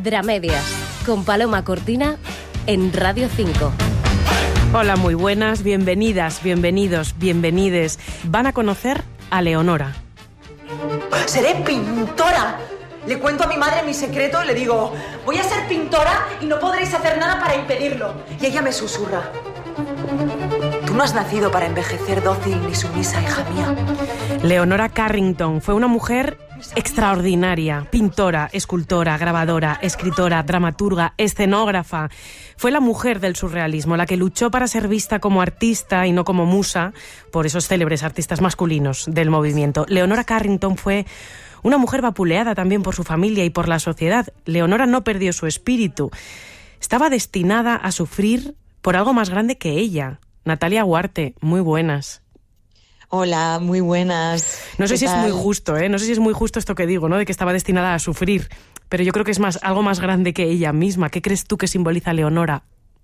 Dramedias, con Paloma Cortina en Radio 5. Hola, muy buenas, bienvenidas, bienvenidos, bienvenides. Van a conocer a Leonora. ¡Seré pintora! Le cuento a mi madre mi secreto y le digo: voy a ser pintora y no podréis hacer nada para impedirlo. Y ella me susurra: tú no has nacido para envejecer dócil ni sumisa, hija mía. Leonora Carrington fue una mujer extraordinaria, pintora, escultora, grabadora, escritora, dramaturga, escenógrafa. Fue la mujer del surrealismo, la que luchó para ser vista como artista y no como musa por esos célebres artistas masculinos del movimiento. Leonora Carrington fue una mujer vapuleada también por su familia y por la sociedad. Leonora no perdió su espíritu. Estaba destinada a sufrir por algo más grande que ella. Natalia Huarte, muy buenas. Hola, muy buenas. No sé si es muy justo, no sé si es muy justo esto que digo, ¿no? De que estaba destinada a sufrir, pero yo creo que es algo más grande que ella misma. ¿Qué crees tú que simboliza Leonora?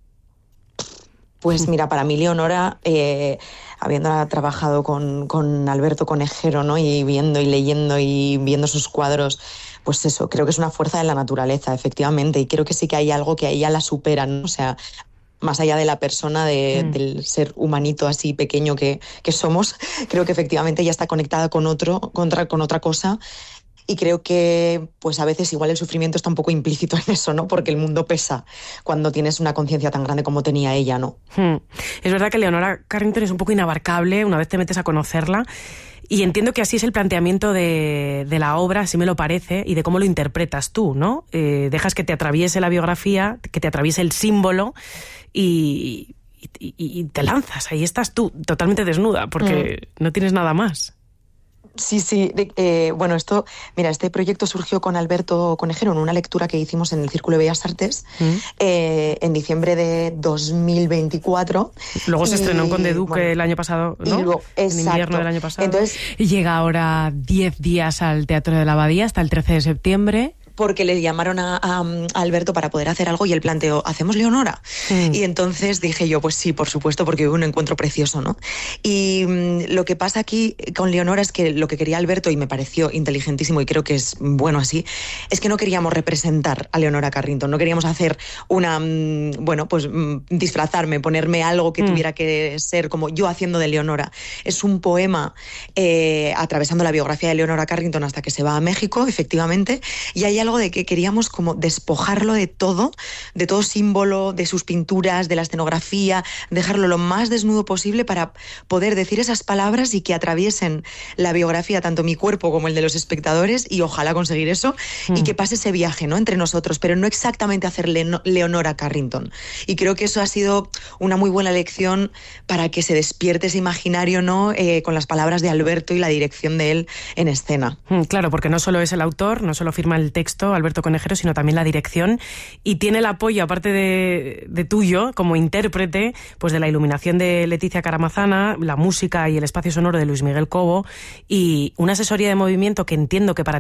Pues mira, para mí Leonora, habiendo trabajado con Alberto Conejero, ¿no? Y viendo y leyendo y viendo sus cuadros, pues eso, creo que es una fuerza de la naturaleza, efectivamente, y creo que sí que hay algo que a ella la supera, ¿no? O sea, más allá de la persona, del ser humanito así pequeño que somos, creo que efectivamente ella está conectada con otra cosa. Y creo que pues a veces igual el sufrimiento está un poco implícito en eso, ¿no? Porque el mundo pesa cuando tienes una conciencia tan grande como tenía ella, ¿no? Es verdad que Leonora Carrington es un poco inabarcable una vez te metes a conocerla. Y entiendo que así es el planteamiento de la obra, así me lo parece, y de cómo lo interpretas tú, ¿no? Dejas que te atraviese la biografía, que te atraviese el símbolo y te lanzas. Ahí estás tú, totalmente desnuda, porque no tienes nada más. Sí. Bueno, este proyecto surgió con Alberto Conejero en una lectura que hicimos en el Círculo de Bellas Artes en diciembre de 2024. Luego se estrenó en Conde Duque el año pasado, ¿no? Y luego, en invierno del año pasado. Entonces, y llega ahora 10 días al Teatro de la Abadía hasta el 13 de septiembre. Porque le llamaron a Alberto para poder hacer algo y él planteó: ¿hacemos Leonora? Y entonces dije yo, pues sí, por supuesto, porque hubo un encuentro precioso, ¿no? Y lo que pasa aquí con Leonora es que lo que quería Alberto, y me pareció inteligentísimo y creo que es bueno así, es que no queríamos representar a Leonora Carrington, no queríamos hacer disfrazarme, ponerme algo que tuviera que ser como yo haciendo de Leonora. Es un poema atravesando la biografía de Leonora Carrington hasta que se va a México, efectivamente, y hay algo de que queríamos como despojarlo de todo símbolo, de sus pinturas, de la escenografía, dejarlo lo más desnudo posible para poder decir esas palabras y que atraviesen la biografía, tanto mi cuerpo como el de los espectadores, y ojalá conseguir eso, y que pase ese viaje, ¿no? Entre nosotros, pero no exactamente hacer Leonora Carrington. Y creo que eso ha sido una muy buena lección para que se despierte ese imaginario, ¿no? Con las palabras de Alberto y la dirección de él en escena. Claro, porque no solo es el autor, no solo firma el texto Alberto Conejero, sino también la dirección, y tiene el apoyo, aparte de tuyo, como intérprete, pues de la iluminación de Leticia Caramazana, la música y el espacio sonoro de Luis Miguel Cobo, y una asesoría de movimiento que entiendo que para